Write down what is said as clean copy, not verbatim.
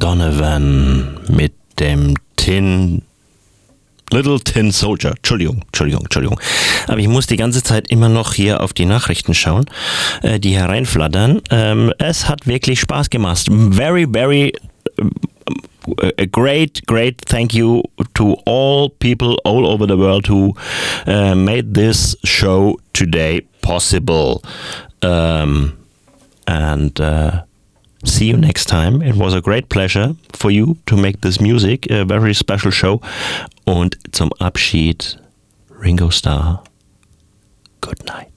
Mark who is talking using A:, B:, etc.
A: Donovan mit dem Little Tin Soldier. Entschuldigung. Aber ich muss die ganze Zeit immer noch hier auf die Nachrichten schauen, die hereinflattern. Es hat wirklich Spaß gemacht. Very, very a great thank you to all people all over the world who made this show today possible. See you next time. It was a great pleasure for you to make this music, a very special show. Und zum Abschied, Ringo Starr, good night.